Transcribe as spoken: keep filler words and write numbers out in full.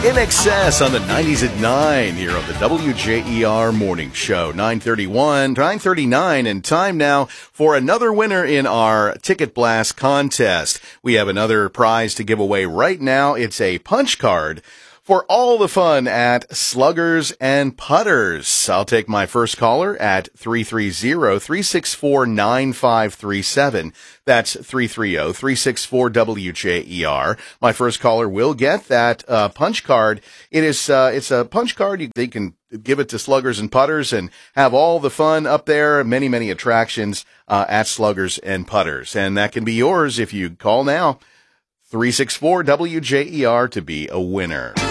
In Excess on the nineties at nine here on the W J E R Morning Show. nine thirty-one, nine thirty-nine, and time now for another winner in our Ticket Blast contest. We have another prize to give away right now. It's a punch card for all the fun at Sluggers and Putters. I'll take my first caller at three three zero, three six four, nine five three seven. That's three three zero, three six four, W J E R. My first caller will get that uh, punch card. It is uh, it's a punch card. You, they can give it to Sluggers and Putters and have all the fun up there. Many, many attractions uh, at Sluggers and Putters. And that can be yours if you call now. three six four W J E R to be a winner.